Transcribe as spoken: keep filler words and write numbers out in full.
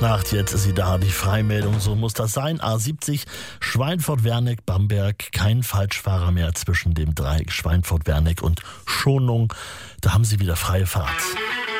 Nacht, jetzt ist sie da, die Freimeldung, so muss das sein. A siebzig, Schweinfurt-Wernig, Bamberg, kein Falschfahrer mehr zwischen dem Dreieck Schweinfurt-Wernig und Schonung. Da haben Sie wieder freie Fahrt.